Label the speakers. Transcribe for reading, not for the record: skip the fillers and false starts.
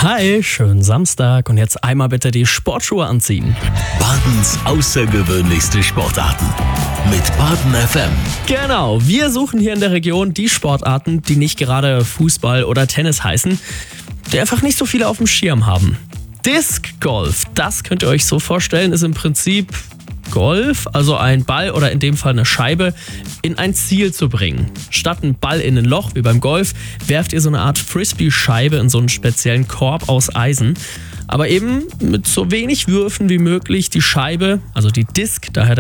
Speaker 1: Hi, schönen Samstag und jetzt einmal bitte die Sportschuhe anziehen.
Speaker 2: Badens außergewöhnlichste Sportarten mit Baden FM.
Speaker 1: Genau, wir suchen hier in der Region die Sportarten, die nicht gerade Fußball oder Tennis heißen, die einfach nicht so viele auf dem Schirm haben. Disc Golf, das könnt ihr euch so vorstellen, ist im Prinzip Golf, also ein Ball oder in dem Fall eine Scheibe, in ein Ziel zu bringen. Statt einen Ball in ein Loch wie beim Golf, werft ihr so eine Art Frisbee-Scheibe in so einen speziellen Korb aus Eisen. Aber eben mit so wenig Würfen wie möglich die Scheibe, also die Disc, daher